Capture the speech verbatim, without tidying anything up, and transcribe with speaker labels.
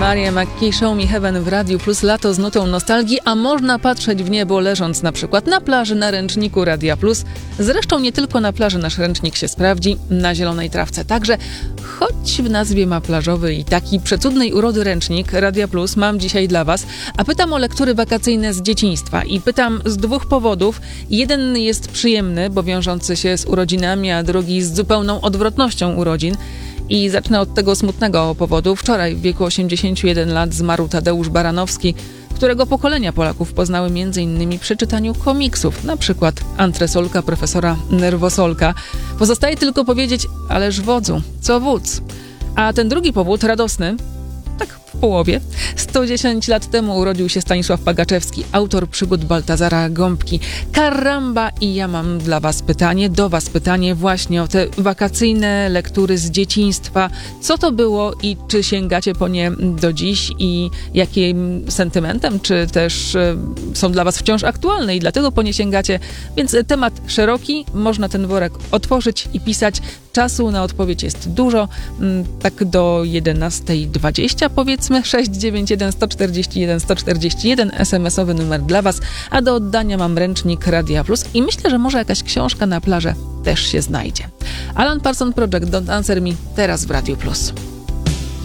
Speaker 1: Mariah McKee, Show Me Heaven w Radiu Plus, lato z nutą nostalgii, a można patrzeć w niebo leżąc na przykład na plaży na ręczniku Radia Plus. Zresztą nie tylko na plaży nasz ręcznik się sprawdzi, na zielonej trawce także, choć w nazwie ma plażowy i taki przecudnej urody ręcznik Radia Plus mam dzisiaj dla Was, a pytam o lektury wakacyjne z dzieciństwa i pytam z dwóch powodów. Jeden jest przyjemny, bo wiążący się z urodzinami, a drugi z zupełną odwrotnością urodzin. I zacznę od tego smutnego powodu. Wczoraj w wieku osiemdziesięciu jeden lat zmarł Tadeusz Baranowski, którego pokolenia Polaków poznały między innymi przy czytaniu komiksów, na przykład Antresolka profesora Nerwosolka. Pozostaje tylko powiedzieć, ależ wodzu, co wódz. A ten drugi powód, radosny, tak w połowie. sto dziesięć lat temu urodził się Stanisław Pagaczewski, autor przygód Baltazara Gąbki. Karamba! I ja mam dla was pytanie, do was pytanie właśnie o te wakacyjne lektury z dzieciństwa. Co to było i czy sięgacie po nie do dziś i jakim sentymentem, czy też y, są dla was wciąż aktualne i dlatego po nie sięgacie? Więc temat szeroki, można ten worek otworzyć i pisać. Czasu na odpowiedź jest dużo, tak do jedenastej dwadzieścia powiedzmy, sześć dziewięć jeden jeden cztery jeden jeden cztery jeden, es em esowy numer dla was, a do oddania mam ręcznik Radia Plus i myślę, że może jakaś książka na plażę też się znajdzie. Alan Parsons Project, Don't Answer Me, teraz w Radiu Plus.